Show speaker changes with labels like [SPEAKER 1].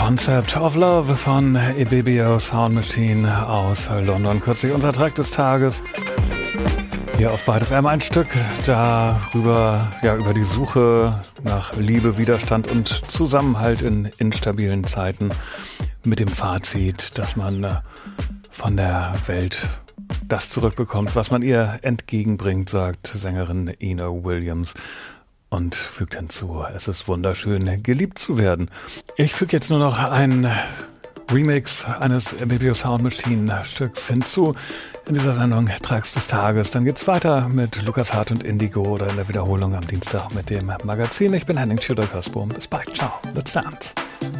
[SPEAKER 1] Concept of Love von Ebebio Sound Machine aus London. Kürzlich unser Track des Tages. Hier auf Byte FM ein Stück darüber, über die Suche nach Liebe, Widerstand und Zusammenhalt in instabilen Zeiten. Mit dem Fazit, dass man von der Welt das zurückbekommt, was man ihr entgegenbringt, sagt Sängerin Ina Williams. Und fügt hinzu, es ist wunderschön, geliebt zu werden. Ich füge jetzt nur noch einen Remix eines Ebebio Sound Machine Stücks hinzu in dieser Sendung Tracks des Tages. Dann geht's weiter mit Lukas Hart und Indigo oder in der Wiederholung am Dienstag mit dem Magazin. Ich bin Henning Schütter-Kasbohm. Bis bald. Ciao. Let's dance.